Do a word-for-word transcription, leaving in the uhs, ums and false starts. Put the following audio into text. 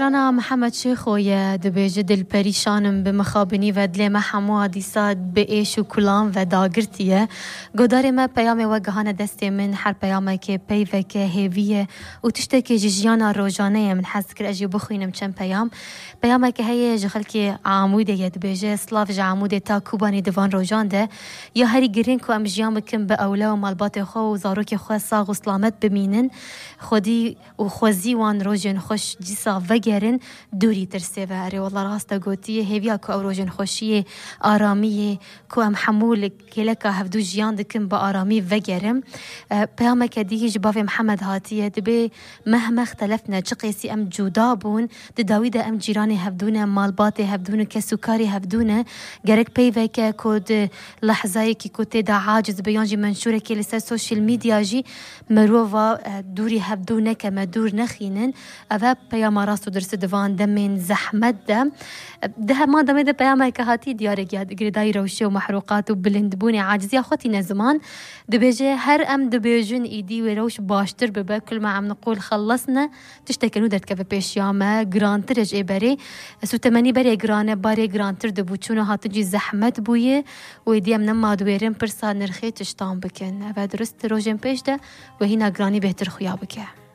جرانا محمد شيخويا دبيجة دل بريشانم بمخابني ودلي ما حمو عديساد بإيش وكلام وداغرتية قدار ما بيامي وقهانا دستي من حر بيامي كي بيفك هيفية وتشتكي جيجيانا روجانية من حسكر أجي بخوينم چن بيام بيامي كي هي جخلكي عامودة يدبيجة سلاف جا عامودة تا كوباني ديوان روجان ده يا هاري جرينكو أم جيامكم بأولا ومالبات خو وزاروكي خو ساغ وسلامت بمينن خودي وخوزي وان روجن خوش جيسا وگرن دوری ترسه و اره والله راستا گوتیه هیویا که او روژن خوشیه آرامیه که ام حمول کلکا هفدو جیان دکم با آرامی وگرم پیامه که دیگه جباف محمد هاتیه دبی مهما اختلفنا چقیسی ام جودا بون دداوی ده ام جیران هفدونه مالبات هفدونه که سکاری هفدونه گرک پیوه که کود لحظه که کود دا عاجز بیانجی منشوره که لسه سوشیل میدیا جی مروفا دوری هفدونه که مدور نخینن اوه پیام راستو درس دوان دمین زحمت ده ده ما دمه ده پیامه که هاتی دیاره گیاد گردای روشی و محروقات و بلندبونی عاجزی خواتی نزمان دبیجه هر ام دبیجون ایدی و روش باشتر ببا کل ما عم نقول خلصنا تشتكنو درت كفا بيشياما جرانتر اج ايباري سو تماني باري جرانه باري جرانتر دبوچونو هاتجي زحمت بويه ويدي ام نما دويرن برسا نرخي تشتان بكن اوه درست روجن پیش ده و هینا جرانی بهتر خویا بکه